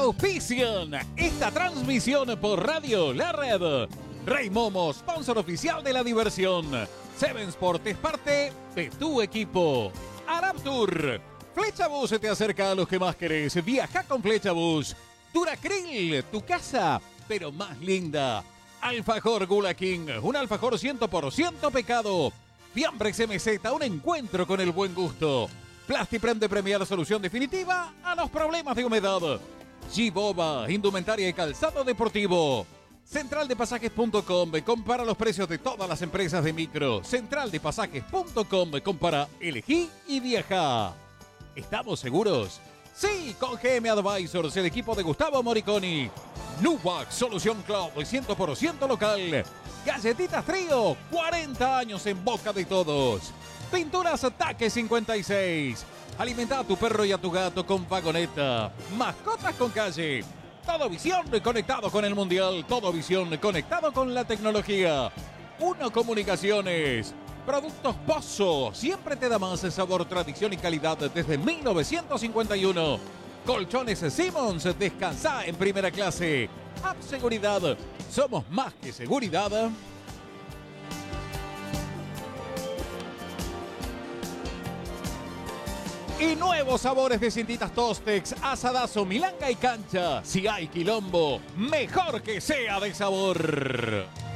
auspician esta transmisión por Radio La Red. Rey Momo, sponsor oficial de la diversión. Seven Sport es parte de tu equipo. Araptur. Flechabús se te acerca a los que más querés. Viaja con Flechabús. Duracril, tu casa, pero más linda. Alfajor Gula King, un alfajor 100% pecado. Fiambrex MZ, un encuentro con el buen gusto. Plastiprem de Premier, solución definitiva a los problemas de humedad. Giboba, indumentaria y calzado deportivo. Centraldepasajes.com, compara los precios de todas las empresas de micro. Centraldepasajes.com, compara, elegí y viaja. ¿Estamos seguros? Sí, con GM Advisors, el equipo de Gustavo Moriconi. Nubac, solución cloud, 100% local. Galletitas Trío, 40 años en boca de todos. Pinturas Ataque 56. Alimenta a tu perro y a tu gato con vagoneta. Mascotas con calle. Todo Visión conectado con el Mundial. Todo Visión conectado con la tecnología. Uno Comunicaciones. Productos Pozo. Siempre te da más sabor, tradición y calidad desde 1951. Colchones Simmons. Descansa en primera clase. App Seguridad. Somos más que seguridad. Y nuevos sabores de Cintitas Tostex, asadazo, milanga y cancha. Si hay quilombo, mejor que sea de sabor.